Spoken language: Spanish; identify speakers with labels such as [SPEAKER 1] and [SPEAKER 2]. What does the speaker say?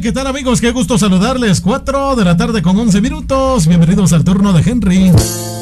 [SPEAKER 1] ¿qué tal amigos? Qué gusto saludarles. 4 de la tarde con 11 minutos. Bienvenidos al turno de Henry.